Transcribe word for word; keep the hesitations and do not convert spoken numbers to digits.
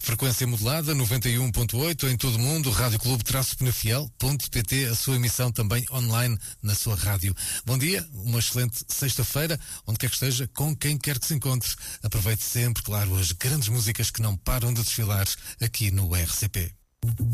Frequência modulada, noventa e um ponto oito em todo o mundo, rádio clube penafiel ponto pt, a sua emissão também online na sua rádio. Bom dia, uma excelente sexta-feira, onde quer que esteja, com quem quer que se encontre. Aproveite sempre, claro, as grandes músicas que não param de desfilar aqui no R C P.